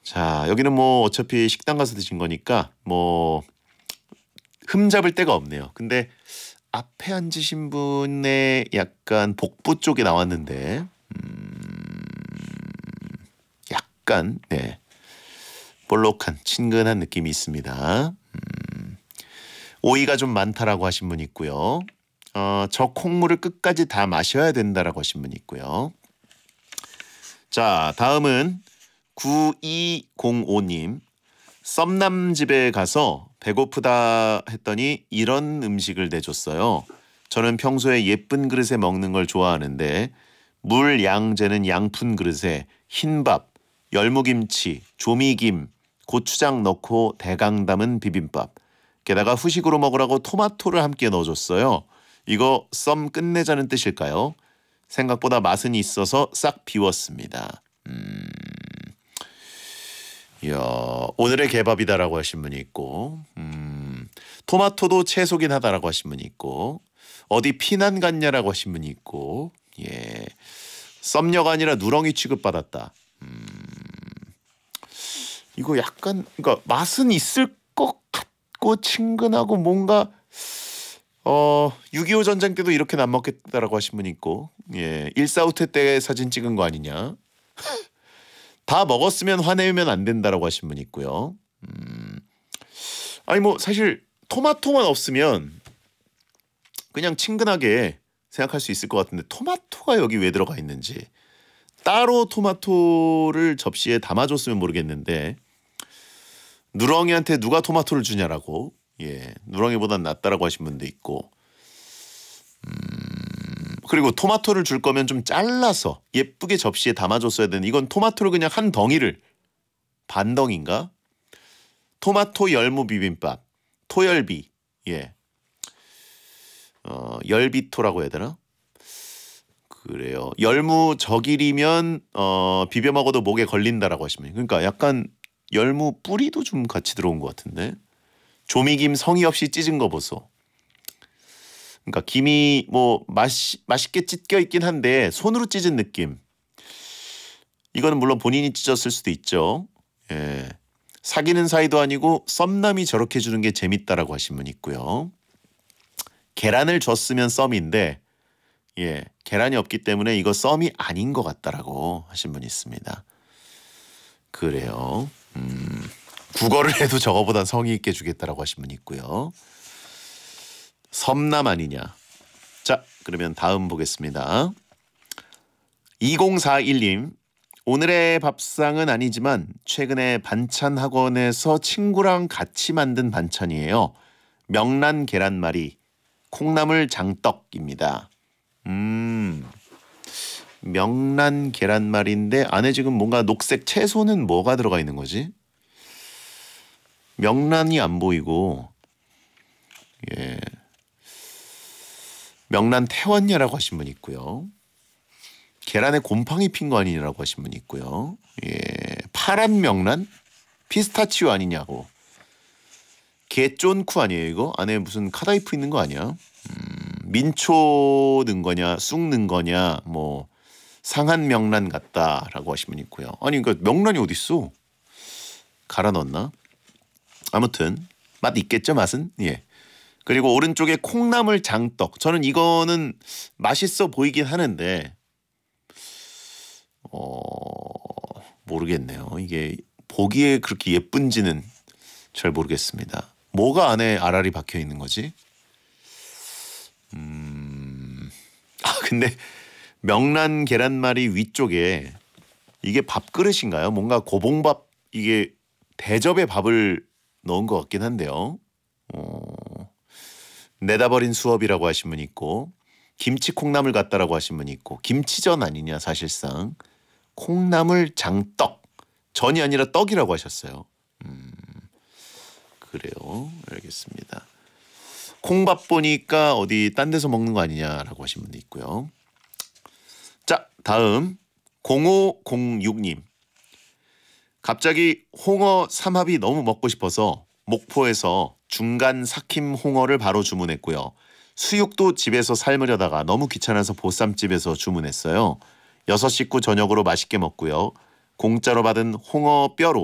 자, 여기는 뭐 어차피 식당 가서 드신 거니까 뭐 흠잡을 데가 없네요. 근데 앞에 앉으신 분의 약간 복부 쪽에 나왔는데 약간 네 볼록한 친근한 느낌이 있습니다. 오이가 좀 많다라고 하신 분 있고요. 저 콩물을 끝까지 다 마셔야 된다라고 하신 분 있고요. 자, 다음은 9205님. 썸남 집에 가서 배고프다 했더니 이런 음식을 내줬어요. 저는 평소에 예쁜 그릇에 먹는 걸 좋아하는데 물 양 재는 양푼 그릇에 흰밥, 열무김치, 조미김, 고추장 넣고 대강 담은 비빔밥. 게다가 후식으로 먹으라고 토마토를 함께 넣어줬어요. 이거 썸 끝내자는 뜻일까요? 생각보다 맛은 있어서 싹 비웠습니다. 이야, 오늘의 개밥이다라고 하신 분이 있고 토마토도 채소긴 하다라고 하신 분이 있고 어디 피난 갔냐라고 하신 분이 있고 예, 썸녀가 아니라 누렁이 취급받았다. 이거 약간 그러니까 맛은 있을 것 같고 친근하고 뭔가 6.25 전쟁 때도 이렇게는 안 먹겠다라고 하신 분이 있고 예, 일사후퇴 때 사진 찍은 거 아니냐. 다 먹었으면 화내면 안 된다라고 하신 분이 있고요. 아니 뭐 사실 토마토만 없으면 그냥 친근하게 생각할 수 있을 것 같은데 토마토가 여기 왜 들어가 있는지 따로 토마토를 접시에 담아줬으면 모르겠는데 누렁이한테 누가 토마토를 주냐라고 예 누렁이보단 낫다라고 하신 분도 있고 그리고 토마토를 줄 거면 좀 잘라서 예쁘게 접시에 담아줬어야 되는 이건 토마토를 그냥 한 덩이를 반덩인가? 토마토 열무 비빔밥 토열비 예 열비토라고 해야 되나? 그래요. 열무 저길이면 비벼 먹어도 목에 걸린다라고 하시면 그러니까 약간 열무 뿌리도 좀 같이 들어온 것 같은데 조미김 성의 없이 찢은 거 보소. 그러니까 김이 뭐 맛있게 찢겨 있긴 한데 손으로 찢은 느낌. 이거는 물론 본인이 찢었을 수도 있죠. 예. 사귀는 사이도 아니고 썸남이 저렇게 주는 게 재밌다라고 하신 분 있고요. 계란을 줬으면 썸인데 예, 계란이 없기 때문에 이거 썸이 아닌 것 같다라고 하신 분이 있습니다. 그래요. 국어를 해도 저거보다 성의 있게 주겠다라고 하신 분이 있고요. 썸남 아니냐. 자, 그러면 다음 보겠습니다. 2041님. 오늘의 밥상은 아니지만 최근에 반찬 학원에서 친구랑 같이 만든 반찬이에요. 명란 계란말이, 콩나물 장떡입니다. 명란 계란말이인데 안에 지금 뭔가 녹색 채소는 뭐가 들어가 있는 거지? 명란이 안 보이고 예. 명란 태웠냐라고 하신 분 있고요. 계란에 곰팡이 핀 거 아니냐라고 하신 분 있고요. 예. 파란 명란? 피스타치오 아니냐고. 게쫀쿠 아니에요 이거? 안에 무슨 카다이프 있는 거 아니야? 민초 넣은 거냐 쑥 넣은 거냐 뭐 상한 명란 같다라고 하신 분 있고요. 아니 그러니까 명란이 어딨어? 갈아 넣었나? 아무튼 맛 있겠죠 맛은? 예. 그리고 오른쪽에 콩나물 장떡. 저는 이거는 맛있어 보이긴 하는데 모르겠네요. 이게 보기에 그렇게 예쁜지는 잘 모르겠습니다. 뭐가 안에 알알이 박혀 있는 거지? 근데 명란 계란말이 위쪽에 이게 밥그릇인가요? 뭔가 고봉밥 이게 대접에 밥을 넣은 것 같긴 한데요. 내다버린 수업이라고 하신 분이 있고 김치 콩나물 같다라고 하신 분이 있고 김치전 아니냐 사실상 콩나물 장떡 전이 아니라 떡이라고 하셨어요. 그래요. 알겠습니다. 콩밥 보니까 어디 딴 데서 먹는 거 아니냐라고 하신 분도 있고요. 자, 다음 0506님. 갑자기 홍어 삼합이 너무 먹고 싶어서 목포에서 중간 삭힘 홍어를 바로 주문했고요. 수육도 집에서 삶으려다가 너무 귀찮아서 보쌈집에서 주문했어요. 6식구 저녁으로 맛있게 먹고요. 공짜로 받은 홍어 뼈로